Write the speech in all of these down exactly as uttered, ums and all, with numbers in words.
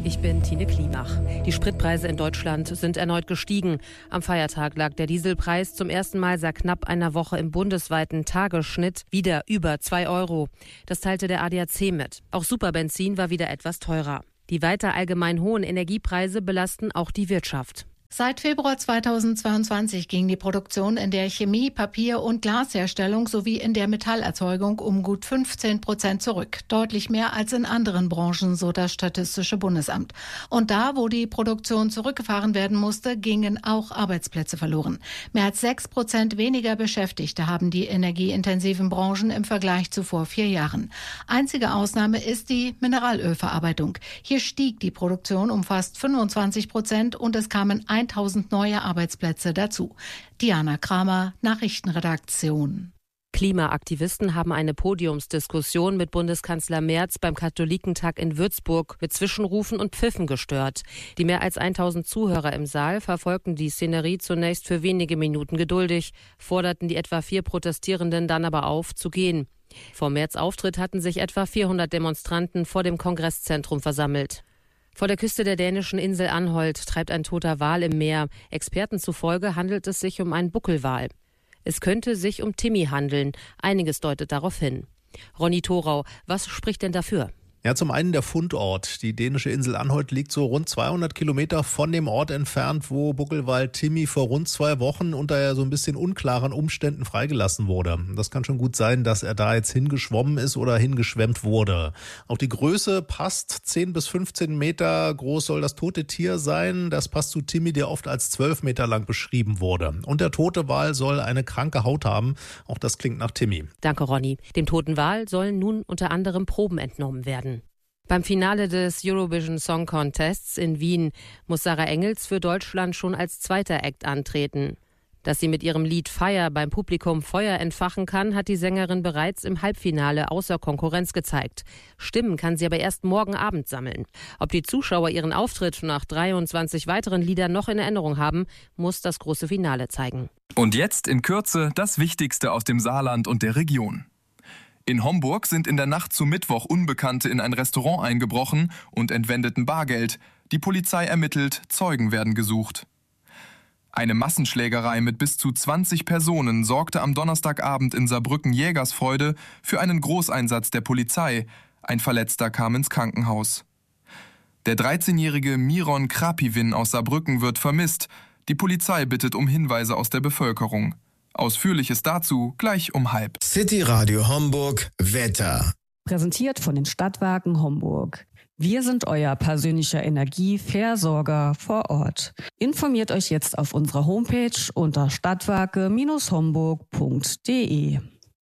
Ich bin Tine Klimach. Die Spritpreise in Deutschland sind erneut gestiegen. Am Feiertag lag der Dieselpreis zum ersten Mal seit knapp einer Woche im bundesweiten Tagesschnitt wieder über zwei Euro. Das teilte der A D A C mit. Auch Superbenzin war wieder etwas teurer. Die weiter allgemein hohen Energiepreise belasten auch die Wirtschaft. Seit Februar zweitausendzweiundzwanzig ging die Produktion in der Chemie-, Papier- und Glasherstellung sowie in der Metallerzeugung um gut fünfzehn Prozent zurück. Deutlich mehr als in anderen Branchen, so das Statistische Bundesamt. Und da, wo die Produktion zurückgefahren werden musste, gingen auch Arbeitsplätze verloren. Mehr als sechs Prozent weniger Beschäftigte haben die energieintensiven Branchen im Vergleich zu vor vier Jahren. Einzige Ausnahme ist die Mineralölverarbeitung. Hier stieg die Produktion um fast fünfundzwanzig Prozent und es kamen tausend neue Arbeitsplätze dazu. Diana Kramer, Nachrichtenredaktion. Klimaaktivisten haben eine Podiumsdiskussion mit Bundeskanzler Merz beim Katholikentag in Würzburg mit Zwischenrufen und Pfiffen gestört. Die mehr als tausend Zuhörer im Saal verfolgten die Szenerie zunächst für wenige Minuten geduldig, forderten die etwa vier Protestierenden dann aber auf, zu gehen. Vor Merz' Auftritt hatten sich etwa vierhundert Demonstranten vor dem Kongresszentrum versammelt. Vor der Küste der dänischen Insel Anholt treibt ein toter Wal im Meer. Experten zufolge handelt es sich um einen Buckelwal. Es könnte sich um Timmy handeln. Einiges deutet darauf hin. Ronny Thorau, was spricht denn dafür? Ja, zum einen der Fundort. Die dänische Insel Anholt liegt so rund zweihundert Kilometer von dem Ort entfernt, wo Buckelwal Timmy vor rund zwei Wochen unter so ein bisschen unklaren Umständen freigelassen wurde. Das kann schon gut sein, dass er da jetzt hingeschwommen ist oder hingeschwemmt wurde. Auch die Größe passt. zehn bis fünfzehn Meter groß soll das tote Tier sein. Das passt zu Timmy, der oft als zwölf Meter lang beschrieben wurde. Und der tote Wal soll eine kranke Haut haben. Auch das klingt nach Timmy. Danke, Ronny. Dem toten Wal sollen nun unter anderem Proben entnommen werden. Beim Finale des Eurovision Song Contests in Wien muss Sarah Engels für Deutschland schon als zweiter Act antreten. Dass sie mit ihrem Lied Fire beim Publikum Feuer entfachen kann, hat die Sängerin bereits im Halbfinale außer Konkurrenz gezeigt. Stimmen kann sie aber erst morgen Abend sammeln. Ob die Zuschauer ihren Auftritt nach dreiundzwanzig weiteren Liedern noch in Erinnerung haben, muss das große Finale zeigen. Und jetzt in Kürze das Wichtigste aus dem Saarland und der Region. In Homburg sind in der Nacht zu Mittwoch Unbekannte in ein Restaurant eingebrochen und entwendeten Bargeld. Die Polizei ermittelt, Zeugen werden gesucht. Eine Massenschlägerei mit bis zu zwanzig Personen sorgte am Donnerstagabend in Saarbrücken-Jägersfreude für einen Großeinsatz der Polizei. Ein Verletzter kam ins Krankenhaus. Der dreizehnjährige Miron Krapivin aus Saarbrücken wird vermisst. Die Polizei bittet um Hinweise aus der Bevölkerung. Ausführliches dazu gleich um halb. City Radio Homburg Wetter. Präsentiert von den Stadtwerken Homburg. Wir sind euer persönlicher Energieversorger vor Ort. Informiert euch jetzt auf unserer Homepage unter stadtwerke Bindestrich homburg punkt de.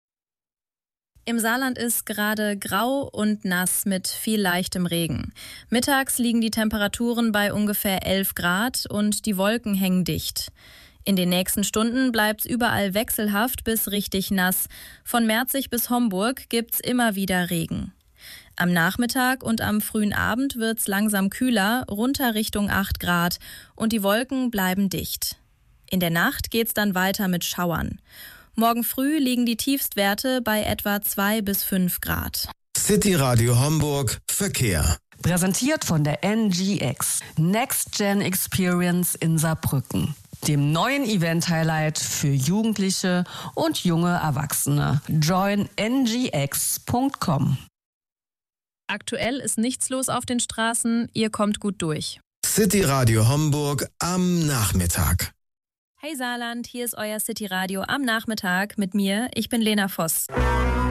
Im Saarland ist gerade grau und nass mit viel leichtem Regen. Mittags liegen die Temperaturen bei ungefähr elf Grad und die Wolken hängen dicht. In den nächsten Stunden bleibt's überall wechselhaft bis richtig nass. Von Merzig bis Homburg gibt's immer wieder Regen. Am Nachmittag und am frühen Abend wird's langsam kühler, runter Richtung acht Grad und die Wolken bleiben dicht. In der Nacht geht's dann weiter mit Schauern. Morgen früh liegen die Tiefstwerte bei etwa zwei bis fünf Grad. City Radio Homburg Verkehr. Präsentiert von der N G X. Next Gen Experience in Saarbrücken. Dem neuen Event-Highlight für Jugendliche und junge Erwachsene. join n g x punkt com. Aktuell ist nichts los auf den Straßen, ihr kommt gut durch. City Radio Homburg am Nachmittag. Hey Saarland, hier ist euer City Radio am Nachmittag mit mir, ich bin Lena Voss.